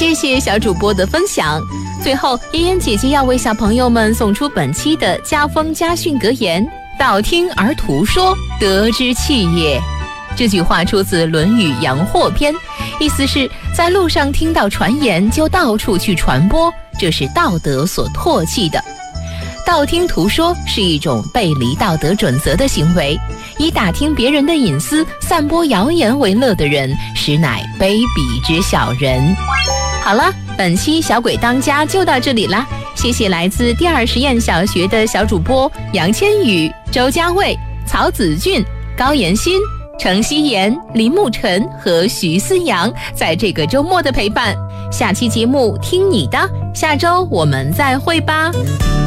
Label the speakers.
Speaker 1: 谢谢小主播的分享。最后，妍妍姐姐要为小朋友们送出本期的家风家训格言：道听而图说，德之器也。这句话出自《论语·阳货篇》，意思是在路上听到传言就到处去传播，这是道德所唾弃的。道听途说是一种背离道德准则的行为，以打听别人的隐私、散播谣言为乐的人，实乃卑鄙之小人。好了，本期小鬼当家就到这里啦，谢谢来自第二实验小学的小主播杨千羽、周家卫、曹子俊、高妍欣、程希言、林沐晨和徐思阳在这个周末的陪伴。下期节目听你的，下周我们再会吧。